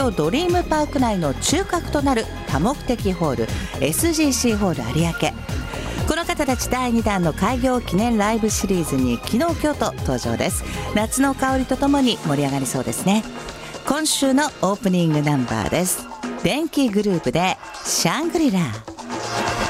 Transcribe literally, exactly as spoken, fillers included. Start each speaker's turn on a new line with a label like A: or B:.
A: 京ドリームパーク内の中核となる多目的ホール エスジーシー ホール有明。この方たちだいにだんの開業記念ライブシリーズに昨日今日と登場です。夏の香りとともに盛り上がりそうですね。今週のオープニングナンバーです。電気グループでシャングリラ。